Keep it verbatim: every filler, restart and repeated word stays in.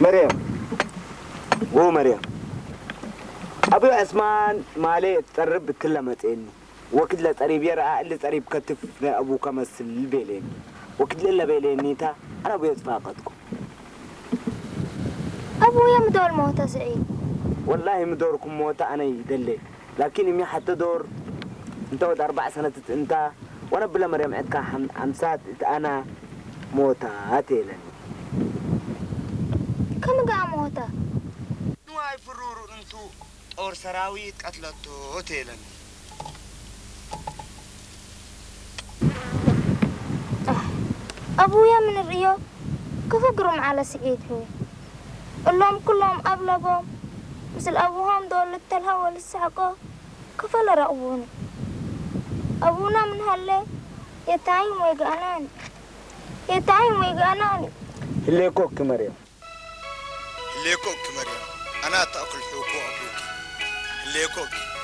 مريم هو مريم أبو عثمان مالي تقرب بتلمتني وقت لا تقريب يرى اللي تقريب كتف أبو كمس البيلين وقت لا بيلين تا أنا أبو يتفاقدكم أبويا مدور موتى سعيد والله مدوركم موتى أنا يدلي لكن يمي حتى دور أنت ود أربع سنة أنت وأنا بلا مريم عندك حم أمسات أنا موتى هاتيلني كم قاع موتى نواي فرور أنتو أور سراويت قتلتو هاتيلني أبويا من الرياض كيف أقرم على سعيد هو اللهم كلهم أبلغهم مثل أبوهم دول التلهوى للسحقة كيف لا رأبوني أبونا من هالليل يتعين ويقاناني يتعين ويقاناني اللي كوك مريم اللي كوك مريم أنا تأكل حقوق أبوك اللي كوك